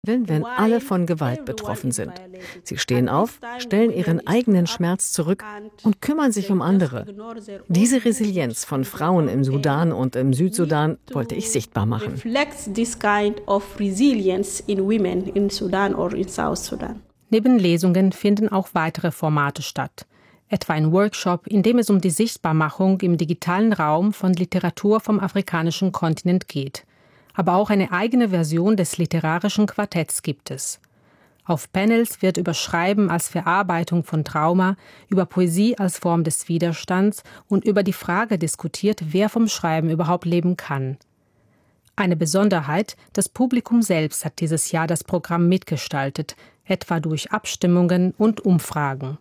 wenn alle von Gewalt betroffen sind. Sie stehen auf, stellen ihren eigenen Schmerz zurück und kümmern sich um andere. Diese Resilienz von Frauen im Sudan und im Südsudan wollte ich sichtbar machen. Neben Lesungen finden auch weitere Formate statt. Etwa ein Workshop, in dem es um die Sichtbarmachung im digitalen Raum von Literatur vom afrikanischen Kontinent geht. Aber auch eine eigene Version des literarischen Quartetts gibt es. Auf Panels wird über Schreiben als Verarbeitung von Trauma, über Poesie als Form des Widerstands und über die Frage diskutiert, wer vom Schreiben überhaupt leben kann. Eine Besonderheit, das Publikum selbst hat dieses Jahr das Programm mitgestaltet, etwa durch Abstimmungen und Umfragen.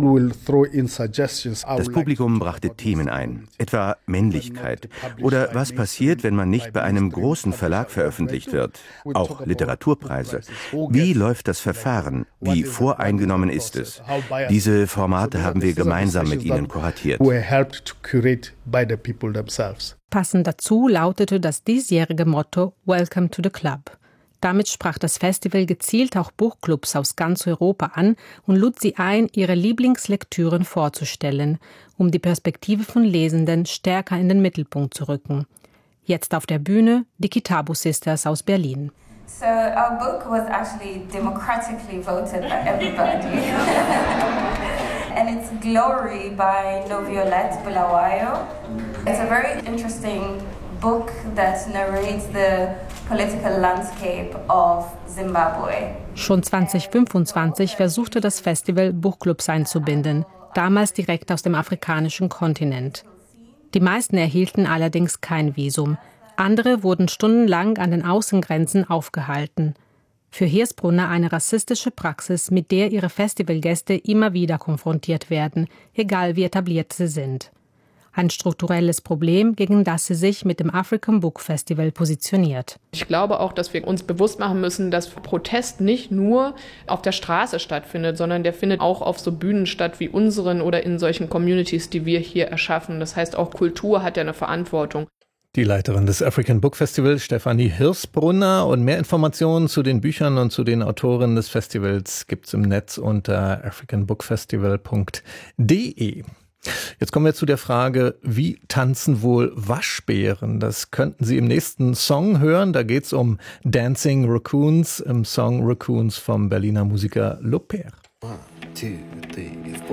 Das Publikum brachte Themen ein, etwa Männlichkeit oder was passiert, wenn man nicht bei einem großen Verlag veröffentlicht wird, auch Literaturpreise. Wie läuft das Verfahren? Wie voreingenommen ist es? Diese Formate haben wir gemeinsam mit ihnen kuratiert. Passend dazu lautete das diesjährige Motto Welcome to the Club. Damit sprach das Festival gezielt auch Buchclubs aus ganz Europa an und lud sie ein, ihre Lieblingslektüren vorzustellen, um die Perspektive von Lesenden stärker in den Mittelpunkt zu rücken. Jetzt auf der Bühne die Kitabu Sisters aus Berlin. So our book was actually democratically voted by everybody. And it's Glory by Noviolette Bulawayo. It's a very interesting book that narrates the political landscape of Zimbabwe. Schon 2025 versuchte das Festival, Buchclubs einzubinden, damals direkt aus dem afrikanischen Kontinent. Die meisten erhielten allerdings kein Visum. Andere wurden stundenlang an den Außengrenzen aufgehalten. Für Hirsbrunner eine rassistische Praxis, mit der ihre Festivalgäste immer wieder konfrontiert werden, egal wie etabliert sie sind. Ein strukturelles Problem, gegen das sie sich mit dem African Book Festival positioniert. Ich glaube auch, dass wir uns bewusst machen müssen, dass Protest nicht nur auf der Straße stattfindet, sondern der findet auch auf so Bühnen statt wie unseren oder in solchen Communities, die wir hier erschaffen. Das heißt, auch Kultur hat ja eine Verantwortung. Die Leiterin des African Book Festival, Stefanie Hirsbrunner. Und mehr Informationen zu den Büchern und zu den Autorinnen des Festivals gibt's im Netz unter africanbookfestival.de. Jetzt kommen wir zu der Frage, wie tanzen wohl Waschbären? Das könnten Sie im nächsten Song hören. Da geht's um Dancing Raccoons im Song Raccoons vom Berliner Musiker Lopez. 1, 2, 3, 4.